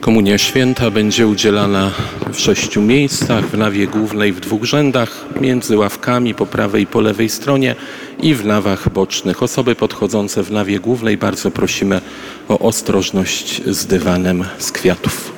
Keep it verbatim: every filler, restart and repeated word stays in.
Komunia święta będzie udzielana w sześciu miejscach, w nawie głównej w dwóch rzędach, między ławkami po prawej i po lewej stronie i w nawach bocznych. Osoby podchodzące w nawie głównej bardzo prosimy o ostrożność z dywanem z kwiatów.